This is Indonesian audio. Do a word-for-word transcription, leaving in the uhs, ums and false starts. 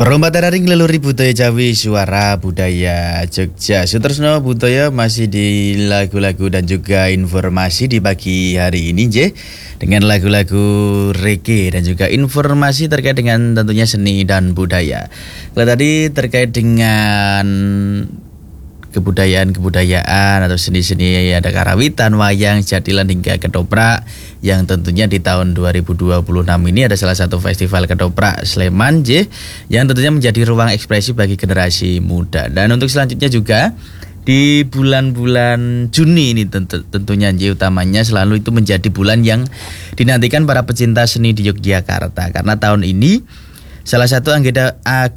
Perlombaan daring leluhur budaya Jawi Suara Budaya Jogja. Sutresno Budaya masih di lagu-lagu dan juga informasi di pagi hari ini J, dengan lagu-lagu reggae dan juga informasi terkait dengan tentunya seni dan budaya. Kalau tadi terkait dengan kebudayaan-kebudayaan atau seni-seni, ada karawitan, wayang, jatilan hingga ketoprak, yang tentunya di tahun dua ribu dua puluh enam ini ada salah satu festival ketoprak Sleman J, yang tentunya menjadi ruang ekspresi bagi generasi muda. Dan untuk selanjutnya juga di bulan-bulan Juni ini tentu, tentunya J, utamanya selalu itu menjadi bulan yang dinantikan para pecinta seni di Yogyakarta, karena tahun ini salah satu agenda